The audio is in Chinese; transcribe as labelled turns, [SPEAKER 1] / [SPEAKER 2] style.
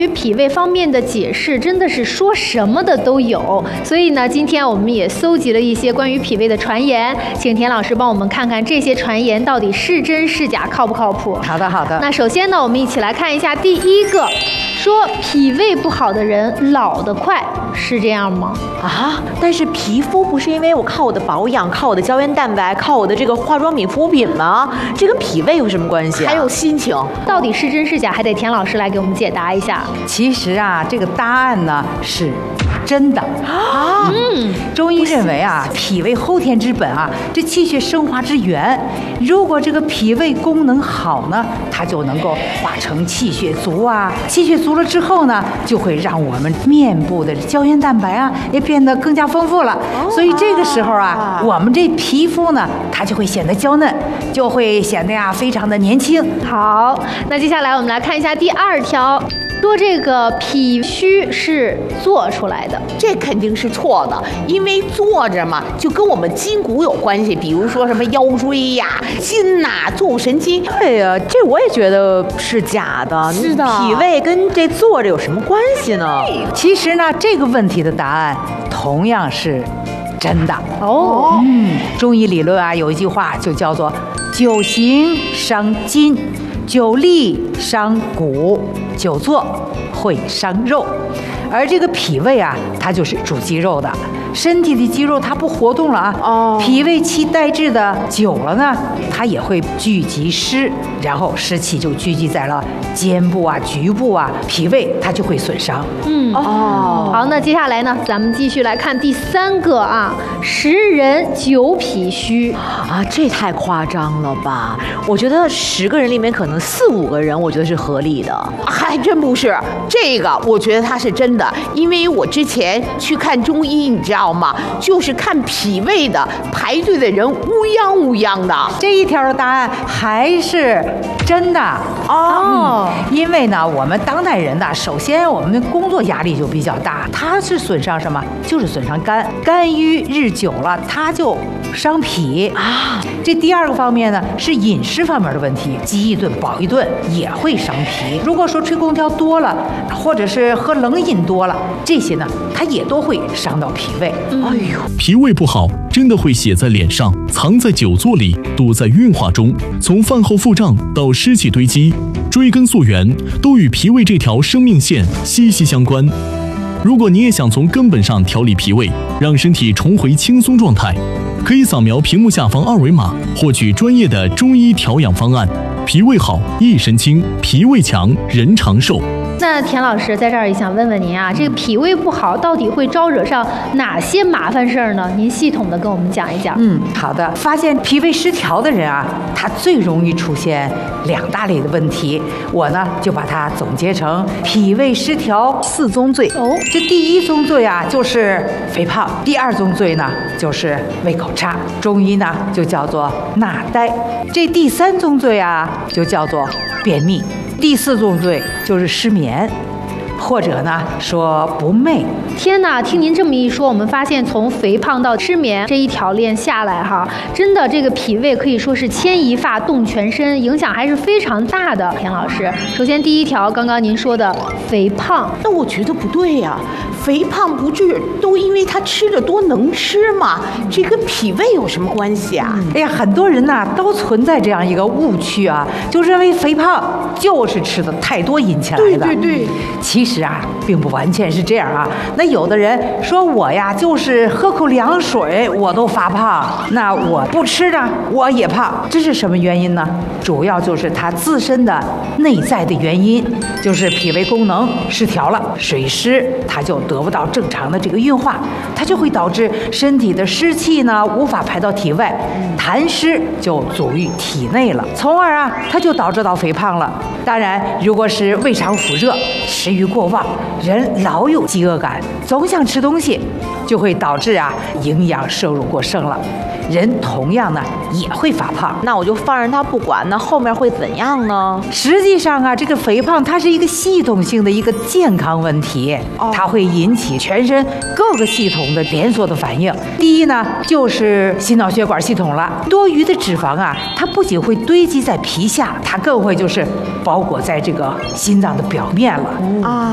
[SPEAKER 1] 于脾胃方面的解释真的是说什么的都有，所以呢，今天我们也搜集了一些关于脾胃的传言，请田老师帮我们看看这些传言到底是真是假，靠不靠谱？
[SPEAKER 2] 好的，好的。
[SPEAKER 1] 那首先呢，我们一起来看一下第一个，说脾胃不好的人老得快，是这样吗？
[SPEAKER 3] 啊，但是皮肤不是因为我靠我的保养，靠我的胶原蛋白，靠我的这个化妆品、护肤品吗？这跟脾胃有什么关系啊？还有心情，
[SPEAKER 1] 到底是真是假，还得田老师来给我们解答一下。
[SPEAKER 2] 其实啊，这个答案呢是真的啊。中医认为啊，脾胃后天之本啊，这气血生化之源。如果这个脾胃功能好呢，它就能够化成气血足啊。气血足了之后呢，就会让我们面部的胶原蛋白啊也变得更加丰富了。所以这个时候啊，我们这皮肤呢，它就会显得娇嫩，就会显得呀非常的年轻。
[SPEAKER 1] 好，那接下来我们来看一下第二条。说这个脾虚是做出来的，
[SPEAKER 3] 这肯定是错的，因为坐着嘛，就跟我们筋骨有关系，比如说什么腰椎呀、筋呐、坐骨神经。对呀，这我也觉得是假的。是的，脾胃跟这坐着有什么关系呢？
[SPEAKER 2] 其实呢，这个问题的答案同样是真的
[SPEAKER 1] 哦。
[SPEAKER 2] 中医理论啊，有一句话就叫做“久行伤筋，久立伤骨，久坐会伤肉”。而这个脾胃啊，它就是主肌肉的，身体的肌肉它不活动了啊，脾胃气代滞的久了呢，它也会聚集湿，然后湿气就聚集在了肩部啊、局部啊，脾胃它就会损伤。
[SPEAKER 1] 好，那接下来呢，咱们继续来看第三个啊，10人9脾虚
[SPEAKER 3] 啊，这太夸张了吧？我觉得10个人里面可能4、5个人，我觉得是合理的。还真不是，这个我觉得它是真的，因为我之前去看中医，你知道吗？就是看脾胃的，排队的人乌泱乌泱的。
[SPEAKER 2] 这一条的答案还是真的哦。因为呢，我们当代人呢，首先我们的工作压力就比较大，它是损伤什么？就是损伤肝，肝郁日久了，它就伤脾啊。这第二个方面呢，是饮食方面的问题，饥一顿饱一顿也会伤脾。如果说吹空调多了，或者是喝冷饮多了，这些呢，它也都会伤到脾胃。
[SPEAKER 4] 哎呦，脾胃不好，真的会写在脸上，藏在久坐里，堵在运化中，从饭后腹胀到湿气堆积，追根溯源，都与脾胃这条生命线息息相关。如果你也想从根本上调理脾胃，让身体重回轻松状态，可以扫描屏幕下方2维码，获取专业的中医调养方案。脾胃好，一身轻；脾胃强，人长寿。
[SPEAKER 1] 那田老师在这儿也想问问您啊，这个脾胃不好到底会招惹上哪些麻烦事儿呢？您系统的跟我们讲一讲。
[SPEAKER 2] 好的。发现脾胃失调的人啊，他最容易出现2大类的问题，我呢就把它总结成脾胃失调4宗罪。这第1宗罪啊就是肥胖，第2宗罪呢就是胃口差，中医呢就叫做纳呆。这第3宗罪啊就叫做便秘。第4宗罪就是失眠，或者呢说不寐。
[SPEAKER 1] 天哪，听您这么一说，我们发现从肥胖到失眠这一条链下来哈，真的这个脾胃可以说是牵一发动全身，影响还是非常大的。田老师，首先第1条，刚刚您说的肥胖，
[SPEAKER 3] 那我觉得不对呀，肥胖不是都因为他吃的多能吃吗？这跟脾胃有什么关系啊？
[SPEAKER 2] 哎呀，很多人呐都存在这样一个误区啊，就认为肥胖就是吃的太多引起来的。
[SPEAKER 3] 对，
[SPEAKER 2] 其实啊并不完全是这样啊。那有的人说我呀就是喝口凉水我都发胖，那我不吃呢我也胖，这是什么原因呢？主要就是他自身的内在的原因，就是脾胃功能失调了，水湿它就得不到正常的这个运化，它就会导致身体的湿气呢无法排到体外，痰湿就阻于体内了，从而啊它就导致到肥胖了。当然如果是胃肠腑热，食欲过旺，人老有饥饿感，总想吃东西，就会导致啊营养摄入过剩了，人同样呢也会发胖。
[SPEAKER 3] 那我就放任他不管，那后面会怎样呢？
[SPEAKER 2] 实际上啊，这个肥胖它是一个系统性的一个健康问题，它会引起全身各个系统的连锁的反应。第一呢，就是心脑血管系统了，多余的脂肪啊，它不仅会堆积在皮下，它更会就是包裹在这个心脏的表面了啊。